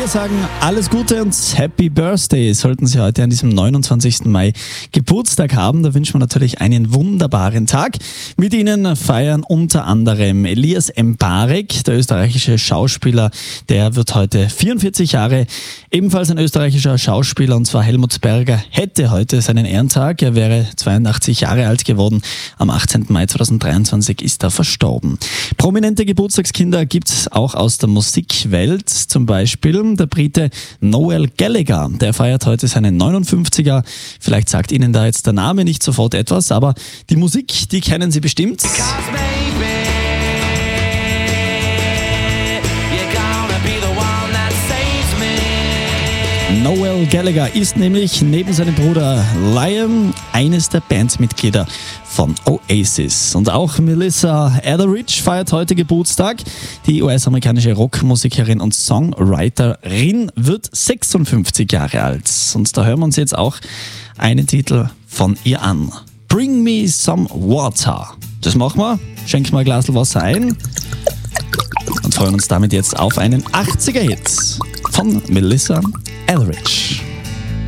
Wir sagen alles Gute und Happy Birthday. Sollten Sie heute an diesem 29. Mai Geburtstag haben, da wünschen wir natürlich einen wunderbaren Tag. Mit Ihnen feiern unter anderem Elias Mbarek, der österreichische Schauspieler, der wird heute 44 Jahre. Ebenfalls ein österreichischer Schauspieler, und zwar Helmut Berger, hätte heute seinen Ehrentag. Er wäre 82 Jahre alt geworden. Am 18. Mai 2023 ist er verstorben. Prominente Geburtstagskinder gibt es auch aus der Musikwelt, zum Beispiel der Brite Noel Gallagher, der feiert heute seinen 59er. Vielleicht sagt Ihnen da jetzt der Name nicht sofort etwas, aber die Musik, die kennen Sie bestimmt. Noel Gallagher ist nämlich neben seinem Bruder Liam eines der Bandmitglieder von Oasis. Und auch Melissa Etheridge feiert heute Geburtstag. Die US-amerikanische Rockmusikerin und Songwriterin wird 56 Jahre alt. Und da hören wir uns jetzt auch einen Titel von ihr an. Bring Me Some Water. Das machen wir. Schenken wir ein Glas Wasser ein und freuen uns damit jetzt auf einen 80er-Hit von Melissa Etheridge.